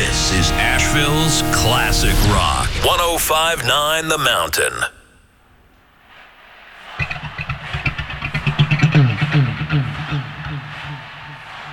This is Asheville's Classic Rock. 105.9 The Mountain.